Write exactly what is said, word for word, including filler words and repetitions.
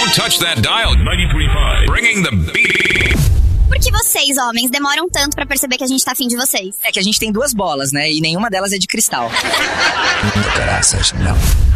Don't touch that dial. ninety point five. Bringing the beat. Por que vocês, homens, demoram tanto pra perceber que a gente tá afim de vocês? É que a gente tem duas bolas, né? E nenhuma delas é de cristal. Graças, não.